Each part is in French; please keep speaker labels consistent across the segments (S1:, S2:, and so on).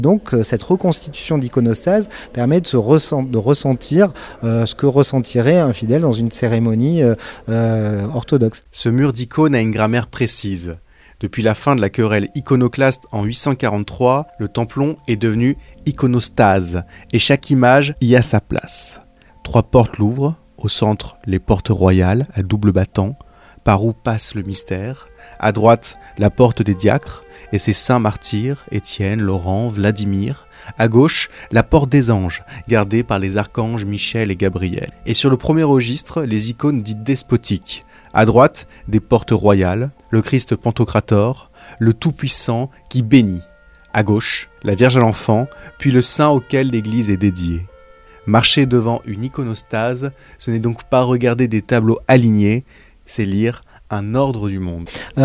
S1: Donc cette reconstitution d'iconostase permet de ressentir ce que ressentirait un fidèle dans une cérémonie orthodoxe.
S2: Ce mur d'icônes a une grammaire précise. Depuis la fin de la querelle iconoclaste en 843, le templon est devenu iconostase et chaque image y a sa place. 3 portes l'ouvrent, au centre les portes royales à double battant, par où passe le mystère. À droite, la porte des diacres et ses saints martyrs, Étienne, Laurent, Vladimir. À gauche, la porte des anges, gardée par les archanges Michel et Gabriel. Et sur le premier registre, les icônes dites despotiques. À droite, des portes royales, le Christ Pantocrator, le Tout-Puissant qui bénit. À gauche, la Vierge à l'Enfant, puis le saint auquel l'Église est dédiée. Marcher devant une iconostase, ce n'est donc pas regarder des tableaux alignés, c'est lire un ordre du monde.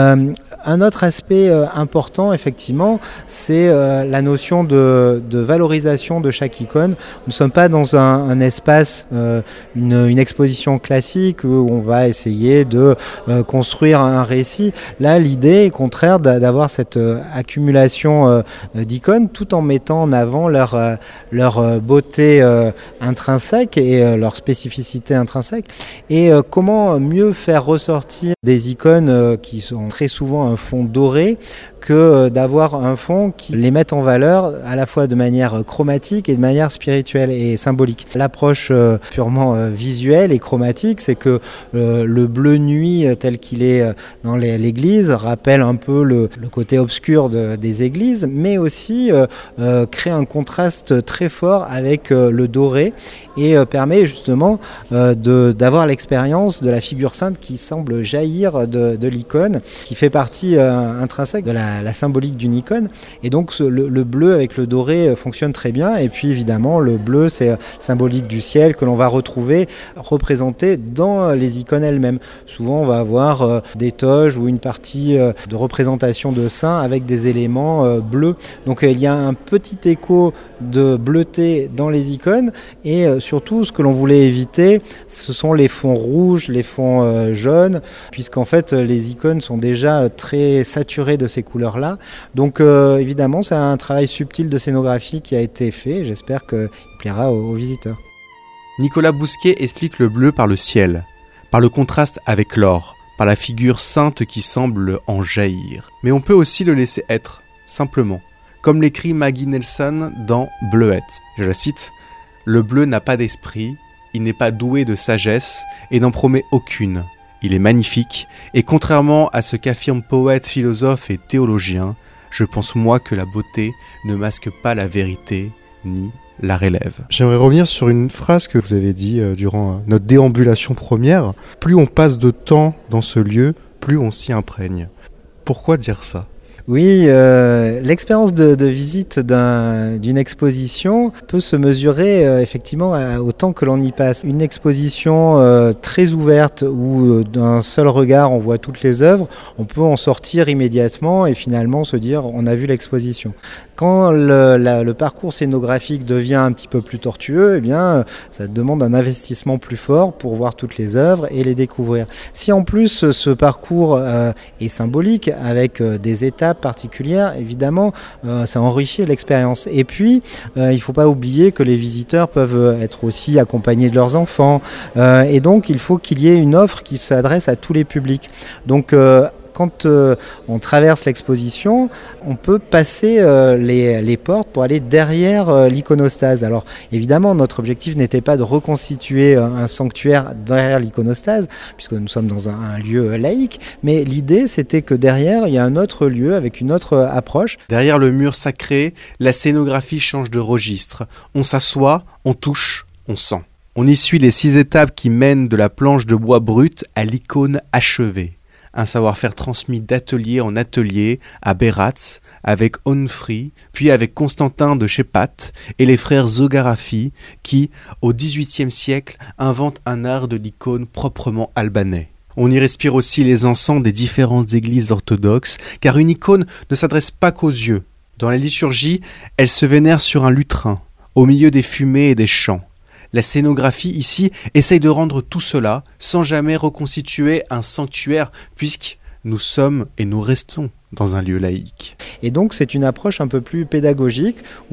S1: Un autre aspect important, effectivement, c'est la notion de valorisation de chaque icône. Nous ne sommes pas dans un espace, une exposition classique où on va essayer de construire un récit. Là, l'idée est contraire d'avoir cette accumulation d'icônes tout en mettant en avant leur beauté intrinsèque et leur spécificité intrinsèque. Et comment mieux faire ressortir des icônes qui sont très souvent un fond doré que d'avoir un fond qui les mette en valeur à la fois de manière chromatique et de manière spirituelle et symbolique. L'approche purement visuelle et chromatique, c'est que le bleu nuit tel qu'il est dans l'église rappelle un peu le côté obscur des églises, mais aussi crée un contraste très fort avec le doré et permet justement d'avoir l'expérience de la figure sainte qui semble jaillir de l'icône, qui fait partie intrinsèque de la symbolique d'une icône. Et donc le bleu avec le doré fonctionne très bien. Et puis évidemment, le bleu, c'est symbolique du ciel que l'on va retrouver représenté dans les icônes elles-mêmes. Souvent, on va avoir des toges ou une partie de représentation de saints avec des éléments bleus. Donc il y a un petit écho de bleuté dans les icônes et surtout ce que l'on voulait éviter, ce sont les fonds rouges, les fonds jaunes, puisqu'en fait les icônes sont déjà très saturées de ces couleurs-là. Donc évidemment c'est un travail subtil de scénographie qui a été fait, j'espère qu'il plaira aux visiteurs.
S2: Nicolas Bousquet explique le bleu par le ciel, par le contraste avec l'or, par la figure sainte qui semble en jaillir. Mais on peut aussi le laisser être, simplement. Comme l'écrit Maggie Nelson dans Bleuette. Je la cite, « Le bleu n'a pas d'esprit, il n'est pas doué de sagesse et n'en promet aucune. Il est magnifique et contrairement à ce qu'affirment poètes, philosophes et théologiens, je pense moi que la beauté ne masque pas la vérité ni la relève. »
S3: J'aimerais revenir sur une phrase que vous avez dit durant notre déambulation première. Plus on passe de temps dans ce lieu, plus on s'y imprègne. Pourquoi dire ça ?
S1: Oui, l'expérience de visite d'une exposition peut se mesurer effectivement au temps que l'on y passe. Une exposition très ouverte où d'un seul regard on voit toutes les œuvres, on peut en sortir immédiatement et finalement se dire on a vu l'exposition. Quand le parcours scénographique devient un petit peu plus tortueux, eh bien, ça demande un investissement plus fort pour voir toutes les œuvres et les découvrir. Si en plus ce parcours est symbolique avec des étapes particulières, évidemment, ça enrichit l'expérience. Et puis, il ne faut pas oublier que les visiteurs peuvent être aussi accompagnés de leurs enfants. Et donc, il faut qu'il y ait une offre qui s'adresse à tous les publics. Donc, quand on traverse l'exposition, on peut passer les portes pour aller derrière l'iconostase. Alors évidemment, notre objectif n'était pas de reconstituer un sanctuaire derrière l'iconostase, puisque nous sommes dans un lieu laïque, mais l'idée c'était que derrière, il y a un autre lieu avec une autre approche.
S2: Derrière le mur sacré, la scénographie change de registre. On s'assoit, on touche, on sent. On y suit les 6 étapes qui mènent de la planche de bois brute à l'icône achevée. Un savoir-faire transmis d'atelier en atelier à Beratz, avec Onfri, puis avec Constantin de Shepat et les frères Zogaraffi qui, au XVIIIe siècle, inventent un art de l'icône proprement albanais. On y respire aussi les encens des différentes églises orthodoxes, car une icône ne s'adresse pas qu'aux yeux. Dans la liturgie, elle se vénère sur un lutrin, au milieu des fumées et des chants. La scénographie ici essaye de rendre tout cela sans jamais reconstituer un sanctuaire puisque nous sommes et nous restons dans un lieu laïque.
S1: Et donc c'est une approche un peu plus pédagogique